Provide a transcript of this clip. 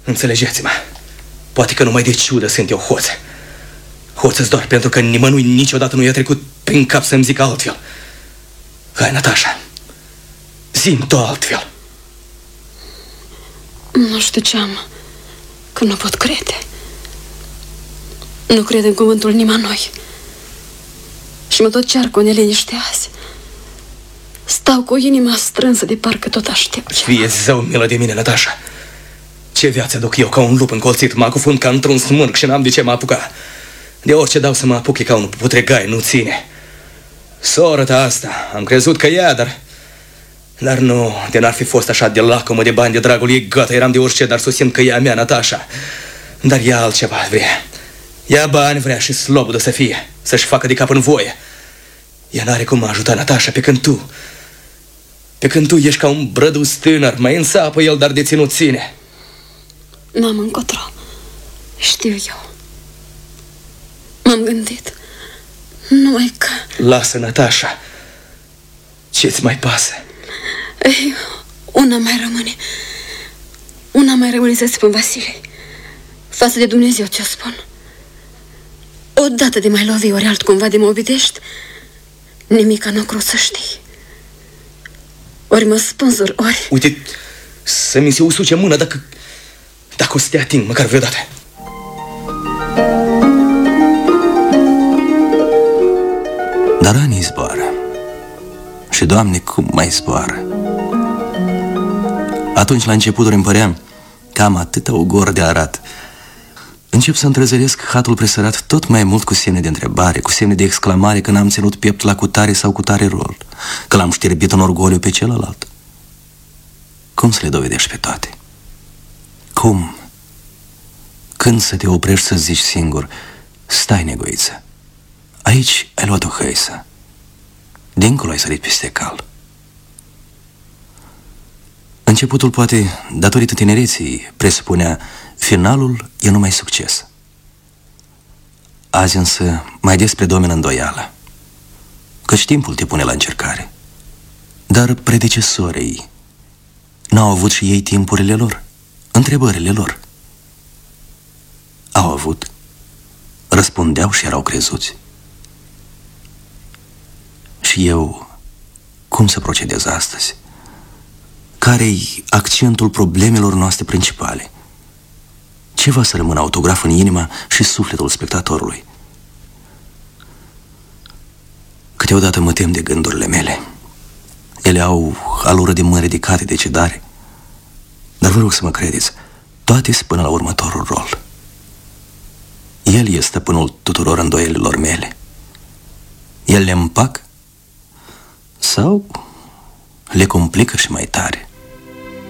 Înțelegeți-mă. Poate că numai de ciudă sunt eu hoț. Hoț-ți doar pentru că nimănui niciodată nu i-a trecut prin cap să-mi zic altfel. Hai, Natasha, zi-mi tu altfel. Nu știu ce am, că nu pot crede. Nu cred în cuvântul nimănui. Și mă tot cer cu o neliniște azi. Stau cu inima strânsă de parcă tot aștept. Fie-ți zău milă de mine, Natasha. Ce viață duc eu ca un lup încolțit, mă cufund ca într-un smârg și n-am de ce mă apuca. De orice dau să mă apuc e ca un putregai, nu ține. Sora ta asta, am crezut că ea, dar nu, de n-ar fi fost așa de lacomă de bani de dragul ei, gata, eram de orice, dar susțin că e a mea, Natasha. Dar ea altceva vrea. Ea bani vrea și slobodă să fie, să-și facă de cap în voie. Ea n-are cum mă ajuta, Natasha, pe când tu ești ca un brădus tânăr, mai însapă el, dar de ținut ține. N-am încotro, știu eu. M-am gândit, numai că... Lasă, Natasha, ce-ți mai pasă? Ei, una mai rămâne să spun, Vasile. Față de Dumnezeu ți-o spun. Odată de mai lovi, ori altcumva de mă obidești, nimica n-o crut să știi. Ori mă spânzuri, ori... Uite, să mi se usuce mâna dacă o să te ating măcar vreodată. Dar anii zboară. Și, Doamne, cum mai zboară. Atunci, la începuturi, îmi părea că am atâta ugor de arat. Încep să întrezăresc hatul presărat tot mai mult cu semne de întrebare, cu semne de exclamare, că n-am ținut piept la cutare sau cutare rol, că l-am știrbit în orgoliu pe celălalt. Cum să le dovedești pe toate? Cum? Când să te oprești să zici singur, stai, negoiță, aici ai luat o hăisă, dincolo ai sărit peste cal. Începutul, poate, datorită tinereții, presupunea finalul e numai succes. Azi însă mai des predomină îndoială, căci timpul te pune la încercare. Dar predecesorii n-au avut și ei timpurile lor, întrebările lor? Au avut, răspundeau și erau crezuți. Și eu, cum să procedez astăzi? Care-i accentul problemelor noastre principale? Ce va să rămână autograf în inima și sufletul spectatorului? Câteodată mă tem de gândurile mele. Ele au alură de mâini ridicate de cedare. Dar vă rog să mă credeți, toate sunt până la următorul rol. El este stăpânul tuturor îndoielilor mele. El le împac sau le complică și mai tare.